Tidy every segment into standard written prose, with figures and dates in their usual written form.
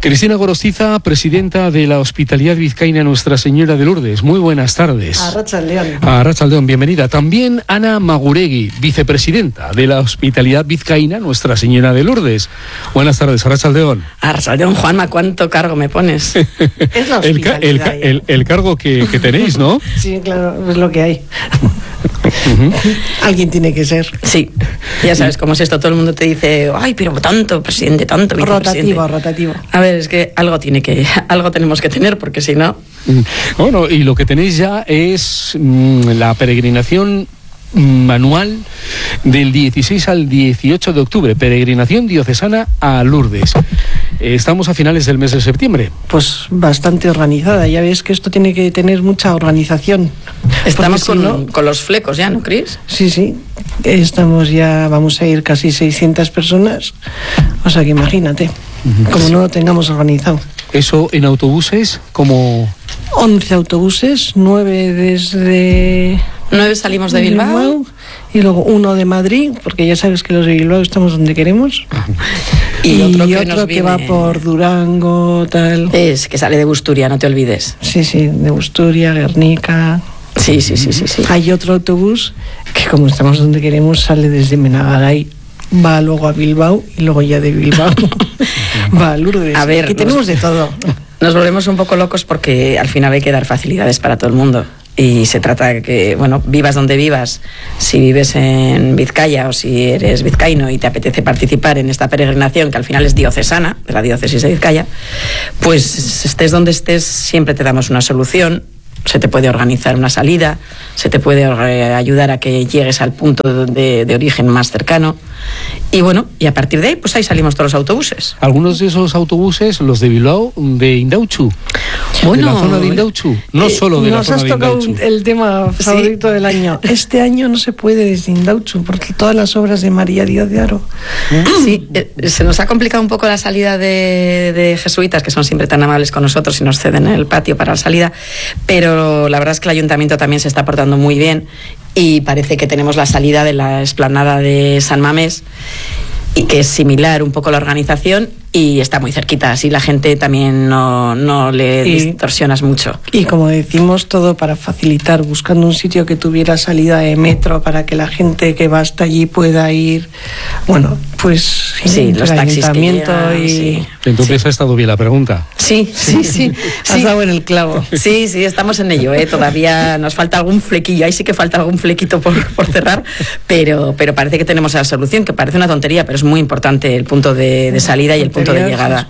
Cristina Gorostiza, presidenta de la Hospitalidad Vizcaína Nuestra Señora de Lourdes. Muy buenas tardes. Arratsaldeon. Arratsaldeon, bienvenida. También Ana Maguregui, vicepresidenta de la Hospitalidad Vizcaína Nuestra Señora de Lourdes. Buenas tardes, Arratsaldeon. Arratsaldeon, Juanma, ¿cuánto cargo me pones? Es la hospitalidad. El cargo que tenéis, ¿no? Sí, claro, es lo que hay. Alguien tiene que ser. Sí, ya sabes cómo es esto. Todo el mundo te dice, ay, pero tanto, presidente, tanto, vicepresidente. Rotativo. A ver, es que algo tenemos que tener, porque si no... Bueno, y lo que tenéis ya es la peregrinación anual del 16 al 18 de octubre, peregrinación diocesana a Lourdes. Estamos a finales del mes de septiembre. Pues bastante organizada. Ya ves que esto tiene que tener mucha organización. Estamos con los flecos ya, ¿no, Cris? Sí. Estamos ya, vamos a ir casi 600 personas. O sea que imagínate, como no lo tengamos organizado. ¿Eso en autobuses? Como 11 autobuses, 9 desde... 9 salimos de Bilbao. Y luego 1 de Madrid, porque ya sabes que los de Bilbao estamos donde queremos. Y otro que va por Durango, tal. Es que sale de Busturia, no te olvides. Sí, de Busturia, Guernica. Sí. Hay otro autobús que, como estamos donde queremos, sale desde Menagaray, va luego a Bilbao y luego ya de Bilbao va a Lourdes. A ver, aquí tenemos de todo. Nos volvemos un poco locos porque al final hay que dar facilidades para todo el mundo. Y se trata de que, vivas donde vivas, si vives en Vizcaya o si eres vizcaíno y te apetece participar en esta peregrinación, que al final es diocesana, de la diócesis de Vizcaya, pues estés donde estés, siempre te damos una solución. Se te puede organizar una salida, se te puede ayudar a que llegues al punto de origen más cercano. Y a partir de ahí, pues ahí salimos todos los autobuses. Algunos de esos autobuses, los de Bilbao, de Indautxu. De la zona de Indautxu, no solo de la zona de Indautxu. Nos has tocado el tema favorito del año. Este año no se puede desde Indautxu, porque todas las obras de María Díaz de Haro. Sí, se nos ha complicado un poco la salida de jesuitas, que son siempre tan amables con nosotros y nos ceden el patio para la salida, pero la verdad es que el ayuntamiento también se está portando muy bien y parece que tenemos la salida de la explanada de San Mamés, y que es similar un poco la organización y está muy cerquita, así la gente también no le distorsionas mucho. Y como decimos, todo para facilitar, buscando un sitio que tuviera salida de metro para que la gente que va hasta allí pueda ir, pues sí, los taxis que llegan, sí. Entonces ha estado bien la pregunta. Sí. Has dado en el clavo. Sí, estamos en ello, todavía nos falta algún flequillo, ahí sí que falta algún flequito por cerrar, pero parece que tenemos la solución, que parece una tontería, pero es muy importante el punto de salida y el punto de llegada.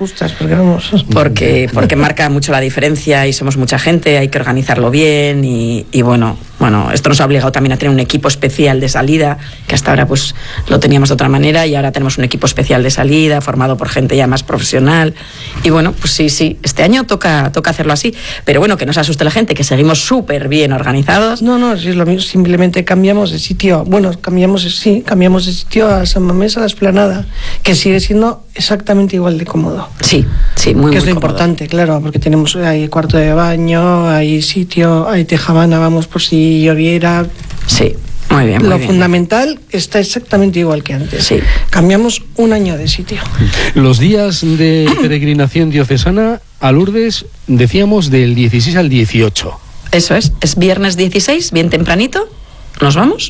Porque marca mucho la diferencia y somos mucha gente, hay que organizarlo bien y esto nos ha obligado también a tener un equipo especial de salida, que hasta ahora pues lo teníamos de otra manera y ahora tenemos un equipo especial de salida formado por gente ya más profesional y pues sí, este año toca hacerlo así, pero que no se asuste la gente, que seguimos súper bien organizados. No, sí es lo mismo, simplemente cambiamos de sitio, cambiamos de sitio a San Mamés, a la explanada, que sigue siendo exactamente igual de cómodo. Sí, muy que es lo cómodo. Importante, claro, porque hay cuarto de baño, hay sitio, hay tejabana, vamos, por si lloviera. Sí, muy bien. Lo fundamental está exactamente igual que antes. Sí. Cambiamos un año de sitio. Los días de peregrinación diocesana a Lourdes, decíamos, del 16 al 18. Eso es viernes 16, bien tempranito, nos vamos.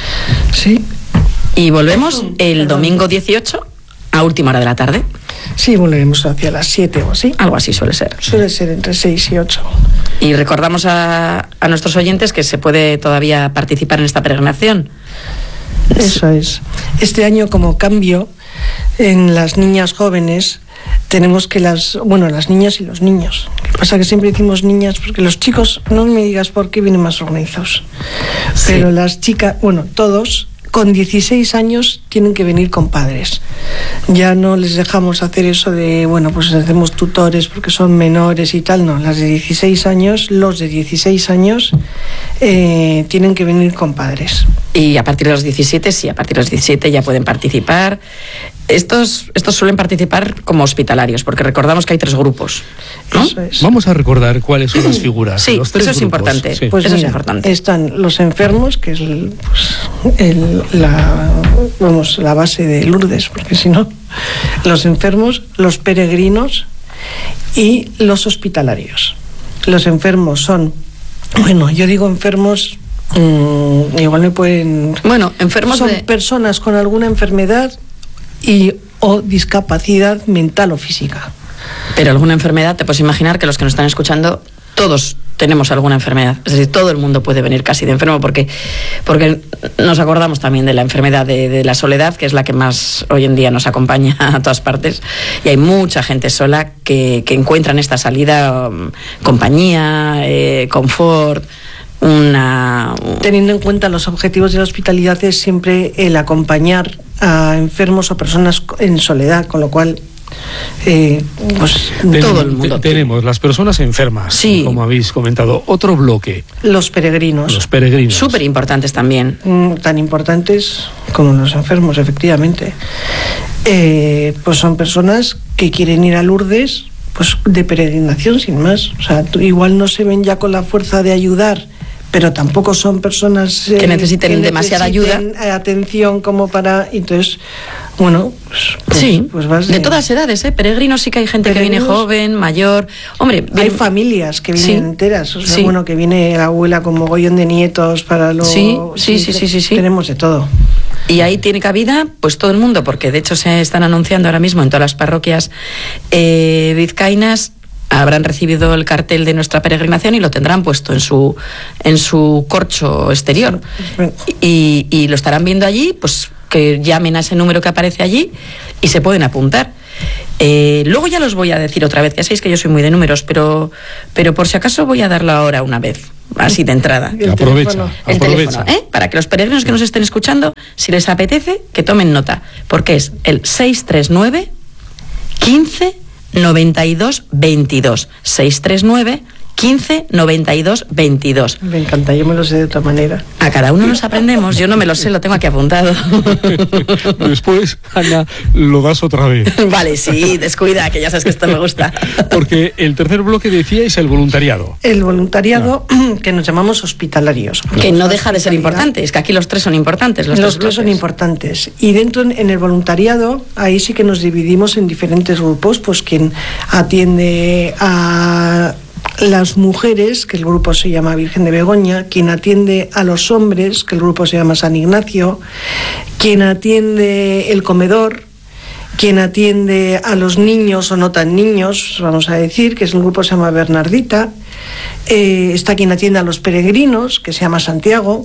Sí. Y volvemos el domingo 18 a última hora de la tarde. Sí, volveremos hacia las 7 o así. Algo así suele ser. Suele ser entre 6 y 8. Y recordamos a nuestros oyentes que se puede todavía participar en esta peregrinación. Eso es. Este año, como cambio, en las niñas jóvenes tenemos que las niñas y los niños. Lo que pasa es que siempre decimos niñas porque los chicos, no me digas por qué, vienen más organizados. Sí. Pero las chicas, todos con 16 años tienen que venir con padres. Ya no les dejamos hacer eso de, pues hacemos tutores porque son menores y tal, no. Los de 16 años tienen que venir con padres. Y a partir de los 17, sí, a partir de los 17 ya pueden participar. Estos suelen participar como hospitalarios, porque recordamos que hay 3 grupos, ¿no? Eso es. Vamos a recordar cuáles son las figuras. Sí, los 3 eso es grupos. importante. Sí. Pues eso mira, es importante. Están los enfermos, que es la base de Lourdes, porque si no, los enfermos, los peregrinos y los hospitalarios. Los enfermos son, bueno, yo digo enfermos, igual me pueden... Bueno, enfermos son personas con alguna enfermedad o discapacidad mental o física. Pero alguna enfermedad, te puedes imaginar que los que nos están escuchando, todos tenemos alguna enfermedad. Es decir, todo el mundo puede venir casi de enfermo porque nos acordamos también de la enfermedad de la soledad, que es la que más hoy en día nos acompaña a todas partes. Y hay mucha gente sola que encuentra en esta salida compañía, confort. Teniendo en cuenta los objetivos de la hospitalidad es siempre el acompañar a enfermos o personas en soledad, con lo cual pues todo el mundo tenemos las personas enfermas, sí, como habéis comentado. Otro bloque, los peregrinos súper importantes también, tan importantes como los enfermos, efectivamente. Pues son personas que quieren ir a Lourdes pues de peregrinación sin más, o sea, igual no se ven ya con la fuerza de ayudar, pero tampoco son personas que necesiten demasiada ayuda, atención como para, entonces, bueno, pues sí, pues vas de todas edades, peregrinos sí que hay gente que viene joven, mayor, hombre, hay familias que vienen enteras, o sea, bueno, que viene la abuela con mogollón de nietos para los... Sí. Tenemos de todo. Y ahí tiene cabida pues todo el mundo, porque de hecho se están anunciando ahora mismo en todas las parroquias vizcaínas. Habrán recibido el cartel de nuestra peregrinación y lo tendrán puesto en su corcho exterior. Y lo estarán viendo allí, pues que llamen a ese número que aparece allí y se pueden apuntar. Luego ya los voy a decir otra vez, ya sabéis que yo soy muy de números, pero por si acaso voy a darlo ahora una vez, así de entrada. Aprovecha. Teléfono, para que los peregrinos que nos estén escuchando, si les apetece, que tomen nota, porque es el 639 15 92 22 639 15 92 22. Me encanta, yo me lo sé de otra manera. A cada uno nos aprendemos, yo no me lo sé, lo tengo aquí apuntado. Después, Ana, lo das otra vez. Vale, sí, descuida, que ya sabes que esto me gusta. Porque el tercer bloque decíais el voluntariado. El voluntariado, que nos llamamos hospitalarios. Que no deja de ser importante, es que aquí los tres son importantes. Los tres son importantes. Y dentro, en el voluntariado, ahí sí que nos dividimos en diferentes grupos, pues quien atiende a las mujeres, que el grupo se llama Virgen de Begoña, quien atiende a los hombres, que el grupo se llama San Ignacio, quien atiende el comedor, quien atiende a los niños o no tan niños, vamos a decir, que es un grupo que se llama Bernardita, está quien atiende a los peregrinos, que se llama Santiago,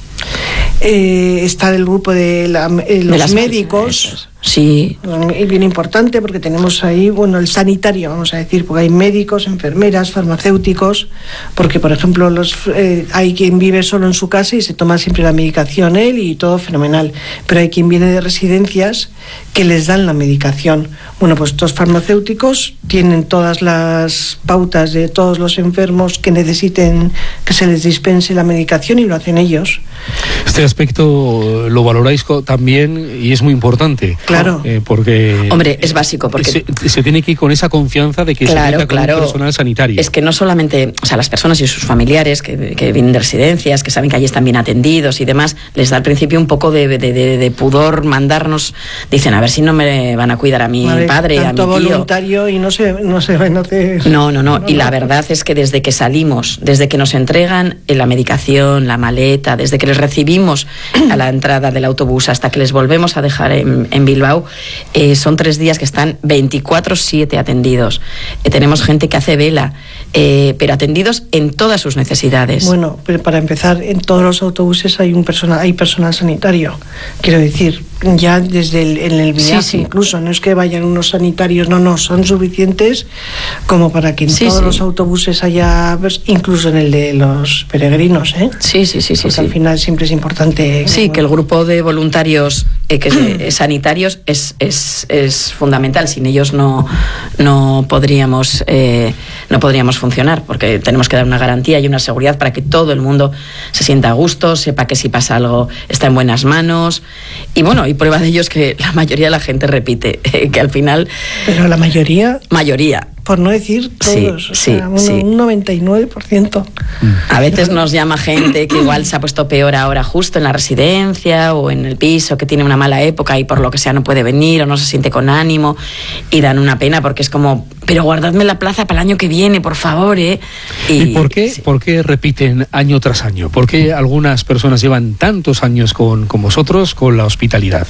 está el grupo de los médicos. Sí. Es bien importante porque tenemos ahí, bueno, el sanitario, vamos a decir, porque hay médicos, enfermeras, farmacéuticos, porque, por ejemplo, hay quien vive solo en su casa y se toma siempre la medicación él y todo fenomenal, pero hay quien viene de residencias que les dan la medicación. Bueno, pues estos farmacéuticos tienen todas las pautas de todos los enfermos que necesiten que se les dispense la medicación y lo hacen ellos. Este aspecto lo valoráis también y es muy importante. Claro. Porque... Hombre, es básico, porque... Se tiene que ir con esa confianza de que se cuenta con un personal sanitario. Es que no solamente, o sea, las personas y sus familiares que vienen de residencias, que saben que allí están bien atendidos y demás, les da al principio un poco de pudor mandarnos, dicen, a ver si no me van a cuidar a mi padre, a mi tío. Voluntario y no se No. Y la verdad es que desde que salimos, desde que nos entregan la medicación, la maleta, desde que les recibimos a la entrada del autobús hasta que les volvemos a dejar en Bilbao, son 3 días que están 24/7 atendidos. Tenemos gente que hace vela, pero atendidos en todas sus necesidades. Bueno, pero para empezar, en todos los autobuses hay personal sanitario. Quiero decir, ya desde en el viaje incluso, no es que vayan unos sanitarios, no, son suficientes como para que en todos los autobuses haya, incluso en el de los peregrinos, Sí. Porque al final siempre es importante. Sí, que el grupo de voluntarios sanitarios es fundamental. Sin ellos no podríamos funcionar, porque tenemos que dar una garantía y una seguridad para que todo el mundo se sienta a gusto, sepa que si pasa algo está en buenas manos. Y bueno, y prueba de ello es que la mayoría de la gente repite, que al final... Pero la mayoría... por no decir todos, un 99%. A veces nos llama gente que igual se ha puesto peor ahora justo en la residencia o en el piso, que tiene una mala época y por lo que sea no puede venir o no se siente con ánimo, y dan una pena porque es como, pero guardadme la plaza para el año que viene, por favor, ¿eh? ¿Y por qué repiten año tras año? ¿Por qué algunas personas llevan tantos años con vosotros, con la hospitalidad?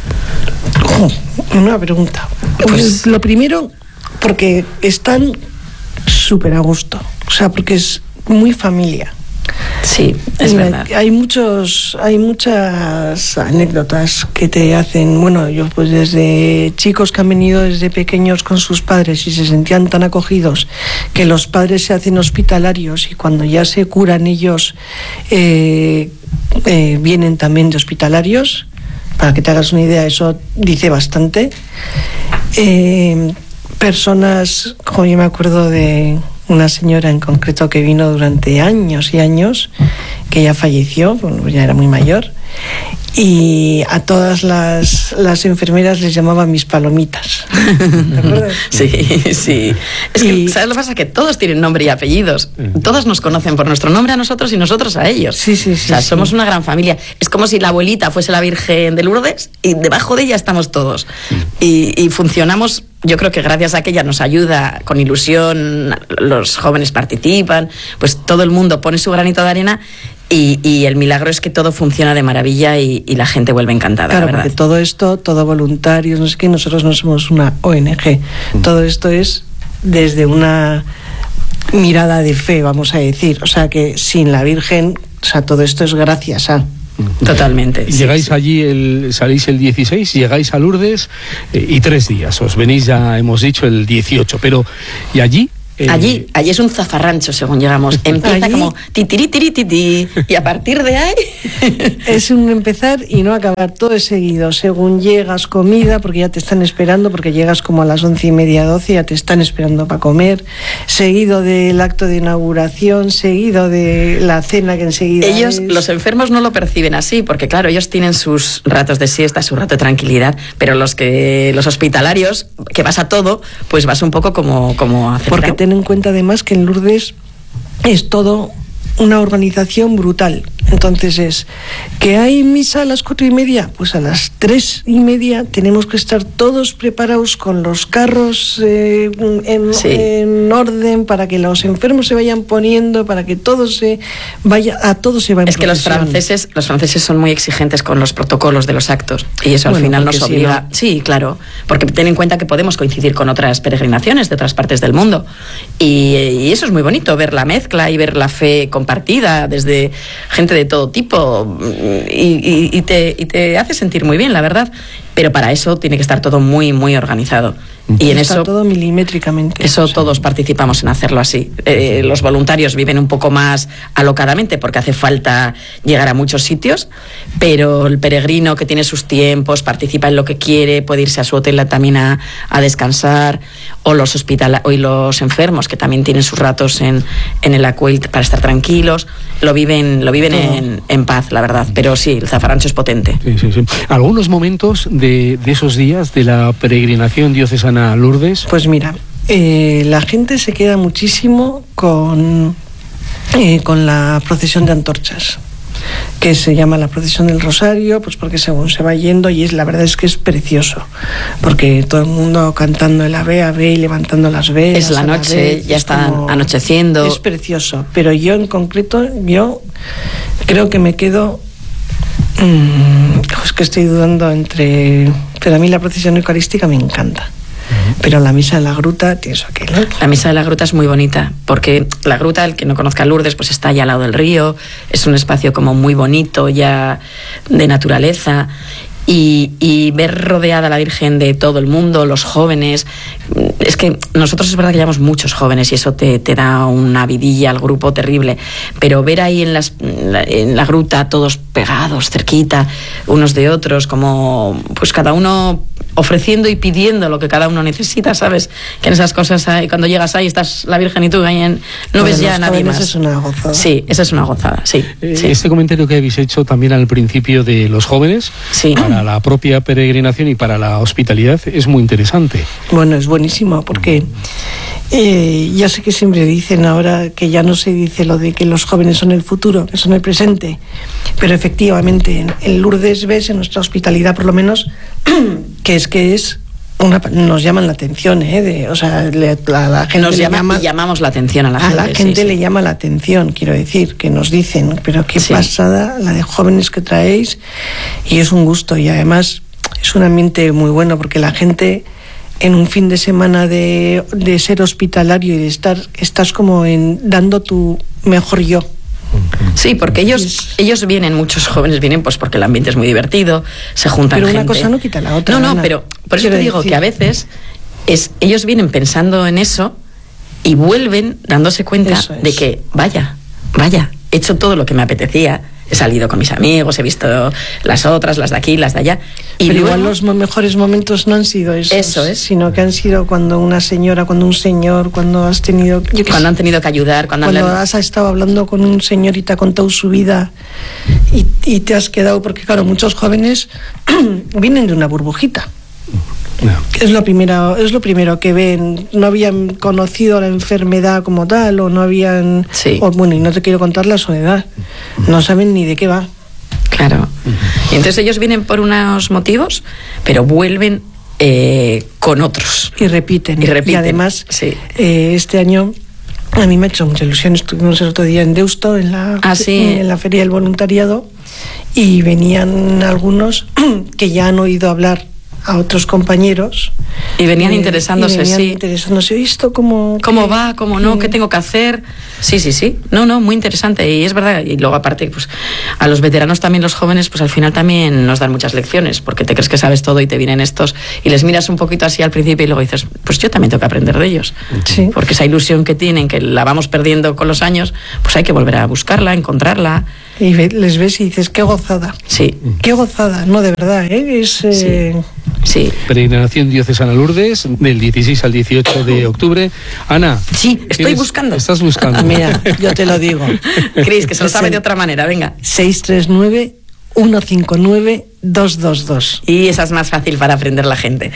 Una pregunta. Pues lo primero, porque están súper a gusto, o sea, porque es muy familia. Sí, es verdad. Hay muchas anécdotas que te hacen, bueno, yo pues desde chicos que han venido desde pequeños con sus padres y se sentían tan acogidos que los padres se hacen hospitalarios y cuando ya se curan ellos vienen también de hospitalarios. Para que te hagas una idea, eso dice bastante. Personas, como yo me acuerdo de una señora en concreto que vino durante años y años, que ya falleció, bueno, ya era muy mayor, y a todas las enfermeras les llamaba mis palomitas. ¿Te acuerdas? Sí. Es que, ¿sabes lo que pasa? Que todos tienen nombre y apellidos. Todos nos conocen por nuestro nombre a nosotros y nosotros a ellos. Sí. O sea, somos una gran familia. Es como si la abuelita fuese la Virgen de Lourdes y debajo de ella estamos todos. Y funcionamos, yo creo que gracias a que ella nos ayuda con ilusión, los jóvenes participan, pues todo el mundo pone su granito de arena. Y el milagro es que todo funciona de maravilla y la gente vuelve encantada. Claro, ¿verdad? porque todo esto, todo voluntarios, no sé qué, nosotros no somos una ONG. Todo esto es desde una mirada de fe, vamos a decir. O sea, que sin la Virgen, o sea, todo esto es gracias a... Totalmente. Llegáis allí, salís el 16, llegáis a Lourdes y 3 días. Os venís ya, hemos dicho, el 18. Pero, ¿y allí? Allí es un zafarrancho según llegamos. Empieza ¿allí? Como titiritiri, y a partir de ahí... Es un empezar y no acabar, todo es seguido. Según llegas, comida, porque ya te están esperando, porque llegas como a las 11:30, 12, ya te están esperando para comer. Seguido del acto de inauguración, seguido de la cena que enseguida ellos, los enfermos, no lo perciben así, porque claro, ellos tienen sus ratos de siesta, su rato de tranquilidad, pero los hospitalarios, que vas a todo, pues vas un poco como acelerado. Porque ten en cuenta además que en Lourdes es todo una organización brutal. Entonces es que hay misa a las 4:30, pues a las 3:30 tenemos que estar todos preparados con los carros en orden para que los enfermos se vayan poniendo, para que todo se vaya en es que los franceses son muy exigentes con los protocolos de los actos y eso al final nos obliga. Sí, claro, porque ten en cuenta que podemos coincidir con otras peregrinaciones de otras partes del mundo y eso es muy bonito, ver la mezcla y ver la fe compartida desde gente de todo tipo y te hace sentir muy bien, la verdad, pero para eso tiene que estar todo muy, muy organizado. Y en eso todo milimétricamente. Eso todos participamos en hacerlo así. Los voluntarios viven un poco más alocadamente porque hace falta llegar a muchos sitios, pero el peregrino que tiene sus tiempos, participa en lo que quiere, puede irse a su hotel también a descansar, o los enfermos que también tienen sus ratos en el Aquil para estar tranquilos, lo viven en paz, la verdad. Pero sí, el zafarrancho es potente. Sí. ¿Algunos momentos de esos días de la peregrinación diocesana a Lourdes? Pues mira, la gente se queda muchísimo con la procesión de antorchas, que se llama la procesión del Rosario, pues porque según se va yendo, y la verdad es que es precioso, porque todo el mundo cantando el Ave, Ave y levantando las velas. Es la noche, ya están anocheciendo. Es precioso, pero yo en concreto, yo creo que me quedo... es que estoy dudando pero a mí la procesión eucarística me encanta. Pero la misa de la gruta tiene eso aquí, ¿no? La misa de la gruta es muy bonita, porque la gruta, el que no conozca Lourdes, pues está allá al lado del río, es un espacio como muy bonito, ya de naturaleza, y ver rodeada a la Virgen de todo el mundo, los jóvenes. Es que nosotros es verdad que llevamos muchos jóvenes y eso te da una vidilla al grupo terrible, pero ver ahí en la gruta todos pegados, cerquita, unos de otros, como pues cada uno ofreciendo y pidiendo lo que cada uno necesita, ¿sabes? Que en esas cosas, cuando llegas ahí, estás la Virgen y tú ahí no ves ya a nadie más. Es una gozada. Sí, esa es una gozada, sí. Este comentario que habéis hecho también al principio de los jóvenes, sí, para la propia peregrinación y para la hospitalidad, es muy interesante. Bueno, es buenísimo porque Ya sé que siempre dicen ahora que ya no se dice lo de que los jóvenes son el futuro, que son el presente, pero efectivamente en Lourdes ves, en nuestra hospitalidad por lo menos, que es nos llaman la atención, o sea, la gente nos llama y llamamos la atención a la gente. A la gente le llama la atención, quiero decir, que nos dicen, pero qué pasada la de jóvenes que traéis, y es un gusto, y además es un ambiente muy bueno, porque la gente en un fin de semana de ser hospitalario y de estás como dando tu mejor yo. Sí, porque ellos vienen, muchos jóvenes vienen pues porque el ambiente es muy divertido, se juntan gente. Pero una cosa no quita la otra. No, pero por eso te digo que a veces ellos vienen pensando en eso y vuelven dándose cuenta de que, vaya, he hecho todo lo que me apetecía. He salido con mis amigos, he visto las otras, las de aquí, las de allá. Pero luego, igual los mejores momentos no han sido esos. Eso es. Sino que han sido cuando una señora, cuando un señor, cuando has tenido... Cuando han tenido que ayudar. Cuando has estado hablando con un señor y te ha contado su vida y te has quedado... Porque claro, muchos jóvenes vienen de una burbujita. No. Es lo primero que ven. No habían conocido la enfermedad como tal, o no habían... Sí. Bueno, y no te quiero contar la soledad. No saben ni de qué va. Claro. Y entonces ellos vienen por unos motivos, pero vuelven con otros. Y repiten. Y además, este año... A mí me ha hecho mucha ilusión. Estuvimos el otro día en Deusto, en la Feria del Voluntariado, y venían algunos que ya han oído hablar a otros compañeros y venían interesándose. ¿Esto cómo va? ¿Cómo no? ¿Qué tengo que hacer? Sí. No, muy interesante, y es verdad. Y luego aparte, pues a los veteranos también, los jóvenes, pues al final también nos dan muchas lecciones, porque te crees que sabes todo y te vienen estos y les miras un poquito así al principio y luego dices, pues yo también tengo que aprender de ellos. Sí. Porque esa ilusión que tienen, que la vamos perdiendo con los años, pues hay que volver a buscarla, encontrarla. Y les ves y dices, qué gozada. Sí. Qué gozada, no, de verdad, Sí. Peregrinación diocesana Lourdes, del 16 al 18 de octubre. Ana. Sí, estoy buscando. Estás buscando. Mira, yo te lo digo. Cris, que se lo sabe de otra manera, venga. 639-159-222. Y esa es más fácil para aprender la gente.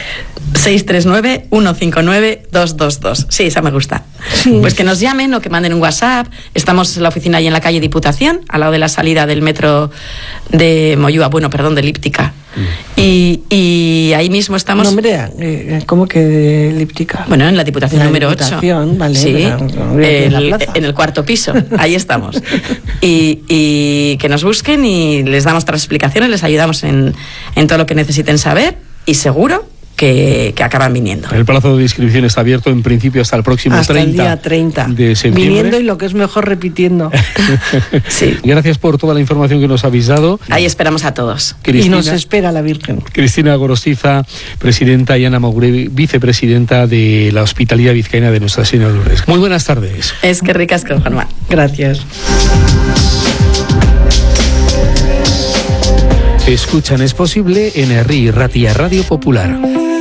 639-159-222. Sí, esa me gusta. Sí. Pues que nos llamen o que manden un WhatsApp. Estamos en la oficina ahí en la calle Diputación, al lado de la salida del metro de Moyúa, de Elíptica. Y ahí mismo estamos... No, hombre, ¿cómo que de Elíptica? Bueno, en la Diputación número 8. Vale, sí, en el cuarto piso. Ahí estamos. Y que nos busquen y les damos otras explicaciones, les ayudamos en todo lo que necesiten saber, y seguro que acaban viniendo. El plazo de inscripción está abierto en principio hasta el próximo hasta el día 30 de septiembre. Viniendo, y lo que es mejor, repitiendo. Sí. Gracias por toda la información que nos habéis dado. Ahí esperamos a todos. Y nos espera la Virgen. Cristina Gorostiza, presidenta, y Ana Maugre, vicepresidenta de la Hospitalidad Vizcaína de Nuestra Señora de Lourdes. Muy buenas tardes. Es que ricas con Juanma. Gracias. Escuchan Es Posible en Herri Ratia Radio Popular.